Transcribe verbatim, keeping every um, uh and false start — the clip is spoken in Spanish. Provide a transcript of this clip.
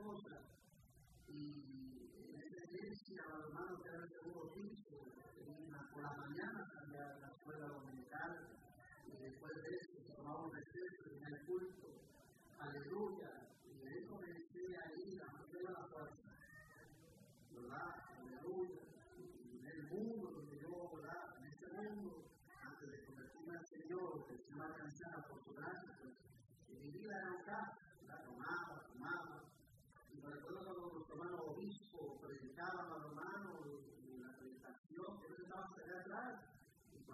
cosas. Y en esa iglesia, los hermanos que eran el segundo piso, tenían por la mañana salía a la escuela dominical, y después de eso se tomaba un receso en el culto. Aleluya. Y de eso me decía ahí, la mayoría de la fuerza. ¿Verdad? Aleluya. Y en el mundo donde yo, ¿verdad? En este mundo, antes de convertirme al Señor, que el Señor alcanzara por su gracia, pues, y mi vida era acá.